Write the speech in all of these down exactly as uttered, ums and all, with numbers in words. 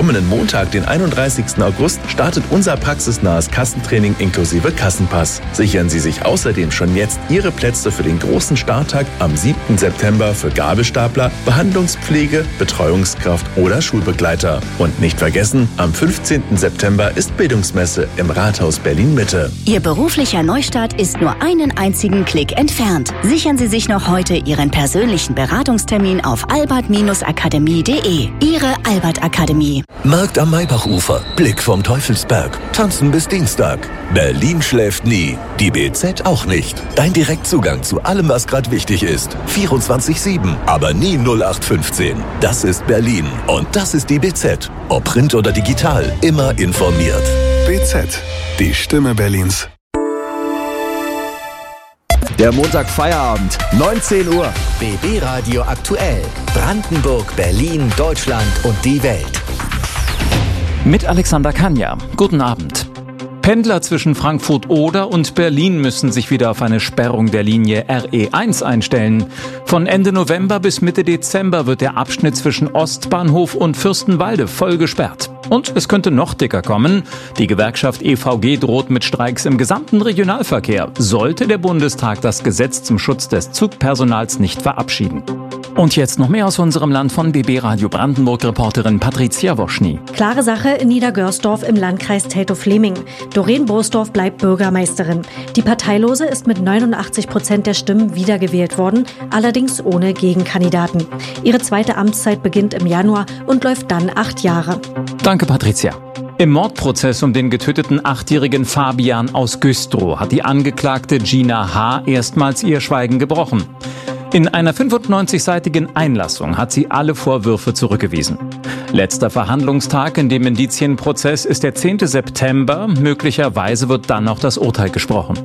kommenden Montag, den einunddreißigsten August, startet unser praxisnahes Kassentraining inklusive Kassenpass. Sichern Sie sich außerdem schon jetzt Ihre Plätze für den großen Starttag am siebten September für Gabelstapler, Behandlungspflege, Betreuungskraft oder Schulbegleiter. Und nicht vergessen, am fünfzehnten September ist Bildungsmesse im Rathaus Berlin-Mitte. Ihr beruflicher Neustart ist nur einen einzigen Klick entfernt. Sichern Sie sich noch heute Ihren persönlichen Beratungstermin auf albert akademie punkt de. Ihre Albert Akademie. Markt am Maybachufer, Blick vom Teufelsberg, tanzen bis Dienstag. Berlin schläft nie, die B Z auch nicht. Dein Direktzugang zu allem, was gerade wichtig ist. vierundzwanzig sieben, aber nie null acht fünfzehn. Das ist Berlin und das ist die B Z. Ob Print oder digital, immer informiert. B Z, die Stimme Berlins. Der Montag Feierabend, neunzehn Uhr. B B Radio aktuell. Brandenburg, Berlin, Deutschland und die Welt. Mit Alexander Kanja. Guten Abend. Pendler zwischen Frankfurt-Oder und Berlin müssen sich wieder auf eine Sperrung der Linie R E eins einstellen. Von Ende November bis Mitte Dezember wird der Abschnitt zwischen Ostbahnhof und Fürstenwalde voll gesperrt. Und es könnte noch dicker kommen. Die Gewerkschaft E V G droht mit Streiks im gesamten Regionalverkehr, sollte der Bundestag das Gesetz zum Schutz des Zugpersonals nicht verabschieden. Und jetzt noch mehr aus unserem Land von B B Radio Brandenburg-Reporterin Patricia Woschny. Klare Sache in Niedergörsdorf im Landkreis Teltow-Fleming. Doreen Borsdorf bleibt Bürgermeisterin. Die Parteilose ist mit neunundachtzig Prozent der Stimmen wiedergewählt worden, allerdings ohne Gegenkandidaten. Ihre zweite Amtszeit beginnt im Januar und läuft dann acht Jahre. Danke, Patricia. Im Mordprozess um den getöteten achtjährigen Fabian aus Güstrow hat die Angeklagte Gina H. erstmals ihr Schweigen gebrochen. In einer fünfundneunzigseitigen Einlassung hat sie alle Vorwürfe zurückgewiesen. Letzter Verhandlungstag in dem Indizienprozess ist der zehnte September. Möglicherweise wird dann noch das Urteil gesprochen.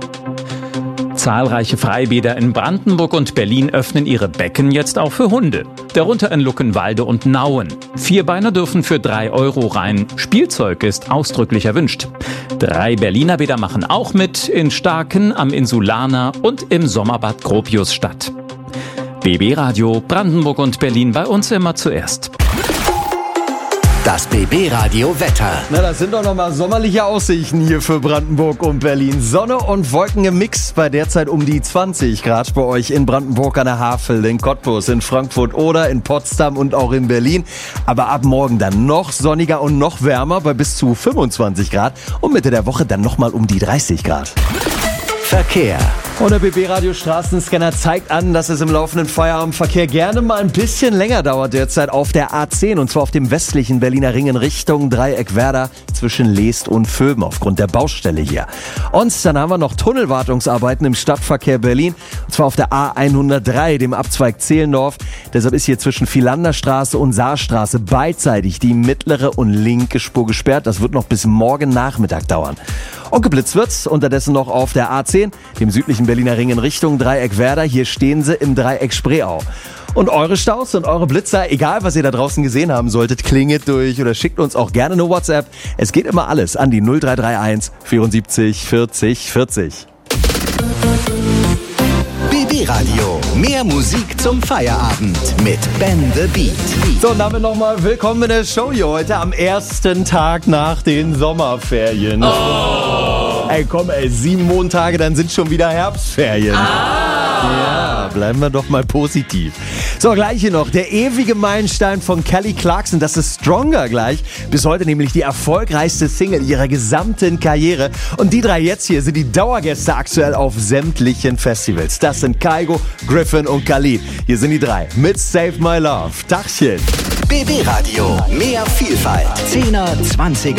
Zahlreiche Freibäder in Brandenburg und Berlin öffnen ihre Becken jetzt auch für Hunde. Darunter in Luckenwalde und Nauen. Vierbeiner dürfen für drei Euro rein. Spielzeug ist ausdrücklich erwünscht. Drei Berliner Bäder machen auch mit, in Starken, am Insulaner und im Sommerbad Gropiusstadt. B B Radio Brandenburg und Berlin, bei uns immer zuerst. Das B B Radio Wetter. Na, das sind doch nochmal sommerliche Aussichten hier für Brandenburg und Berlin. Sonne und Wolken im Mix bei derzeit um die zwanzig Grad bei euch in Brandenburg an der Havel, in Cottbus, in Frankfurt oder in Potsdam und auch in Berlin. Aber ab morgen dann noch sonniger und noch wärmer bei bis zu fünfundzwanzig Grad und Mitte der Woche dann nochmal um die dreißig Grad. Verkehr. Und der B B Radio Straßenscanner zeigt an, dass es im laufenden Feierabendverkehr gerne mal ein bisschen länger dauert derzeit auf der A zehn und zwar auf dem westlichen Berliner Ring in Richtung Dreieck-Werder zwischen Leest und Vöben aufgrund der Baustelle hier. Und dann haben wir noch Tunnelwartungsarbeiten im Stadtverkehr Berlin und zwar auf der A hundertdrei, dem Abzweig Zehlendorf. Deshalb ist hier zwischen Philanderstraße und Saarstraße beidseitig die mittlere und linke Spur gesperrt. Das wird noch bis morgen Nachmittag dauern. Und geblitzt wird's unterdessen noch auf der A zehn, dem südlichen Berliner Ring in Richtung Dreieck-Werder. Hier stehen sie im Dreieck Spreeau. Und eure Staus und eure Blitzer, egal was ihr da draußen gesehen haben solltet, klingelt durch oder schickt uns auch gerne eine WhatsApp. Es geht immer alles an die null drei drei eins vierundsiebzig vierzig vierzig. B B Radio. Mehr Musik zum Feierabend mit Ben the Beat. So, und damit nochmal willkommen in der Show hier heute am ersten Tag nach den Sommerferien. Oh. Ey, komm, ey, sieben Montage, dann sind schon wieder Herbstferien. Ah. Ja, bleiben wir doch mal positiv. So, gleich hier noch der ewige Meilenstein von Kelly Clarkson, das ist Stronger gleich. Bis heute nämlich die erfolgreichste Single ihrer gesamten Karriere. Und die drei jetzt hier sind die Dauergäste aktuell auf sämtlichen Festivals. Das sind Kygo, Griffin und Khalid. Hier sind die drei mit Save My Love. Dachchen. B B Radio. Mehr Vielfalt. zehner, zwanziger